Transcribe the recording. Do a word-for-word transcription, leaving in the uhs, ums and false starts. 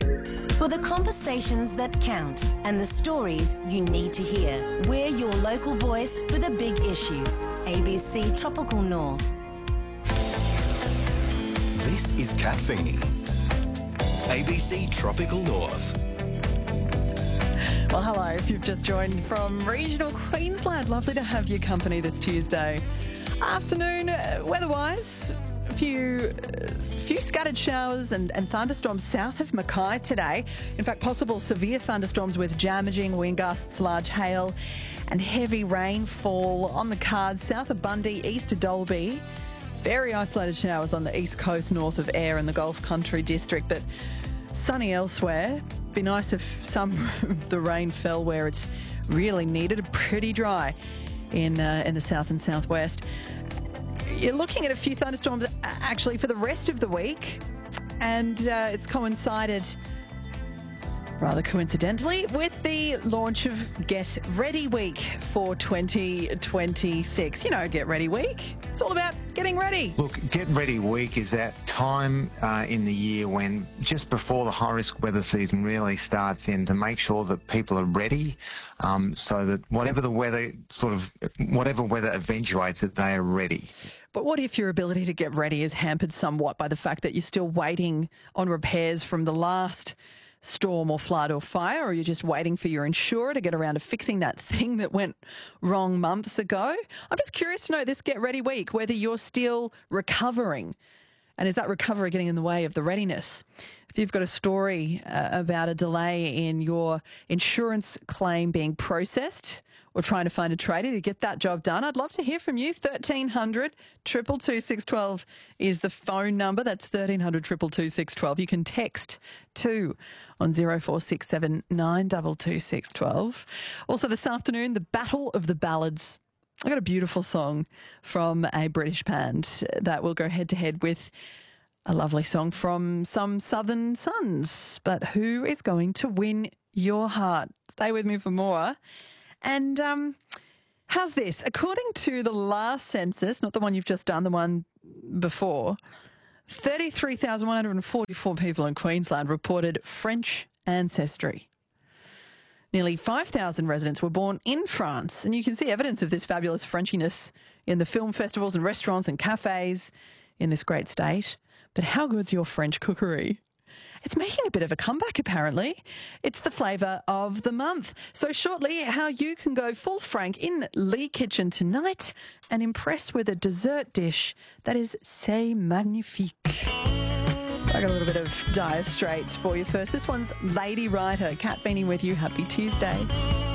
For the conversations that count and the stories you need to hear, we're your local voice for the big issues. A B C Tropical North. This is Kat Feeney. A B C Tropical North. Well, hello, if you've just joined from regional Queensland, lovely to have your company this Tuesday afternoon. Uh, weather-wise, a few, uh, few scattered showers and, and thunderstorms south of Mackay today. In fact, possible severe thunderstorms with damaging wind gusts, large hail and heavy rainfall on the cards south of Bundy, east of Dalby. Very isolated showers on the east coast, north of Ayr and the Gulf Country district, but sunny elsewhere. Be nice if some of the rain fell where it's really needed. Pretty dry in uh, in the south and southwest. You're looking at a few thunderstorms actually for the rest of the week, and uh, it's coincided rather coincidentally with the launch of Get Ready Week for twenty twenty-six. You know, Get Ready Week. It's all about getting ready. Look, Get Ready Week is that time uh, in the year when just before the high-risk weather season really starts in, to make sure that people are ready, um, so that whatever the weather sort of, whatever weather eventuates, that they are ready. But what if your ability to get ready is hampered somewhat by the fact that you're still waiting on repairs from the last storm or flood or fire, or you're just waiting for your insurer to get around to fixing that thing that went wrong months ago? I'm just curious to know this Get Ready Week, whether you're still recovering, and is that recovery getting in the way of the readiness? If you've got a story uh, about a delay in your insurance claim being processed, or trying to find a tradie to get that job done, I'd love to hear from you. thirteen hundred, two two two, six one two is the phone number. That's thirteen hundred, two two two, six one two. You can text too on zero four six seven, nine two two, six one two. Also this afternoon, the Battle of the Ballads. I got a beautiful song from a British band that will go head-to-head with a lovely song from some Southern Sons. But who is going to win your heart? Stay with me for more. And um, how's this? According to the last census, not the one you've just done, the one before, thirty-three thousand one hundred forty-four people in Queensland reported French ancestry. Nearly five thousand residents were born in France, and you can see evidence of this fabulous Frenchiness in the film festivals and restaurants and cafes in this great state. But how good's your French cookery? It's making a bit of a comeback, apparently. It's the flavour of the month. So shortly, how you can go full Frank in Lee Kitchen tonight and impress with a dessert dish that is c'est magnifique. I got a little bit of Dire Straits for you first. This one's Lady Writer. Kat Feeney with you. Happy Tuesday.